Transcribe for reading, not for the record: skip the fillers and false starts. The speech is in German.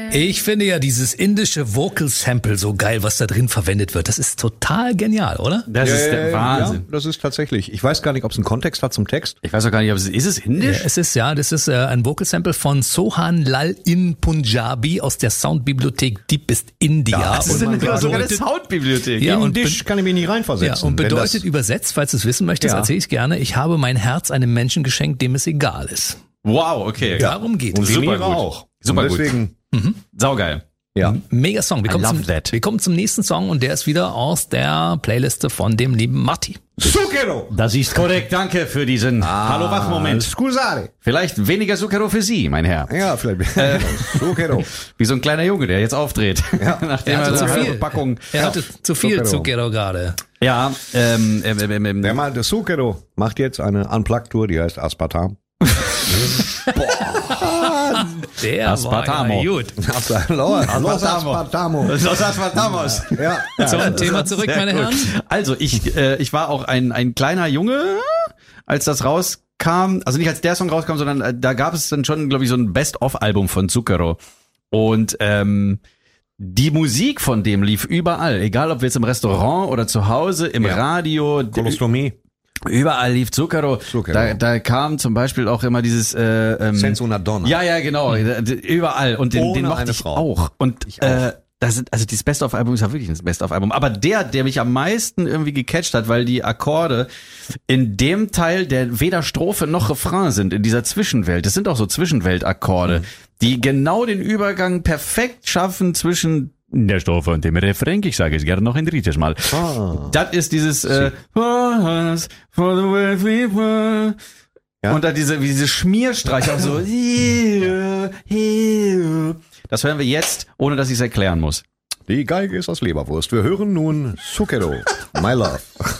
Ich finde ja dieses indische Vocal Sample so geil, was da drin verwendet wird. Das ist total genial, oder? Das ist der Wahnsinn. Ja, das ist tatsächlich. Ich weiß gar nicht, ob es einen Kontext hat zum Text. Ich weiß auch gar nicht, ob ist es indisch? Das ist ein Vocal Sample von Sohan Lal in Punjabi aus der Soundbibliothek Deepest India. Ja, Das ist sogar eine Soundbibliothek. Ja, und Indisch kann ich mich nicht reinversetzen. Ja, und bedeutet übersetzt, falls du es wissen möchtest, Ja. erzähle ich gerne, ich habe mein Herz einem Menschen geschenkt, dem es egal ist. Wow, okay. Darum geht Und es. die Super Niere gut. auch. Super und gut. deswegen, Saugeil. ja. Mega Song. Wir kommen zum nächsten Song und der ist wieder aus der Playliste von dem lieben Matti. Zucchero! Das ist korrekt. Danke für diesen Hallo-Wach-Moment. Scusare. Vielleicht weniger Zucchero für Sie, mein Herr. Ja, vielleicht. Zucchero. Wie so ein kleiner Junge, der jetzt aufdreht. Ja. Nachdem Er hatte so zu eine halbe viel. Packung. Er hatte zu viel Zucchero. Zucchero gerade. Ja, Der mal, der Zucchero macht jetzt eine Unplugged-Tour, die heißt Aspartam. Der Aspartamo. war ja gut. Los Aspartamo. Los Aspartamos. Ja. Zum Thema zurück, Sehr meine gut. Herren. Also ich war auch ein kleiner Junge, als das rauskam. Also nicht als der Song rauskam, sondern da gab es dann schon, glaube ich, so ein Best-of-Album von Zucchero. Und die Musik von dem lief überall. Egal, ob wir jetzt im Restaurant oder zu Hause, im Radio. Kolostomie. Überall lief Zucchero. Zucchero. Da kam zum Beispiel auch immer dieses Senza una donna. Ja, genau. Überall. Und den Ohne mochte eine ich Frau. auch. Und Ich auch. also dieses Best-of-Album ist ja wirklich ein Best-of-Album. Aber der mich am meisten irgendwie gecatcht hat, weil die Akkorde in dem Teil, der weder Strophe noch Refrain sind, in dieser Zwischenwelt, das sind auch so Zwischenweltakkorde, die genau den Übergang perfekt schaffen zwischen der Strophe und dem Refrain. Ich sage es gerne noch ein drittes Mal. Das ist dieses for the way we were. Ja. Und dann diese Schmierstreicher auch so. Das hören wir jetzt, ohne dass ich es erklären muss. Die Geige ist aus Leberwurst. Wir hören nun Zucchero. My Love.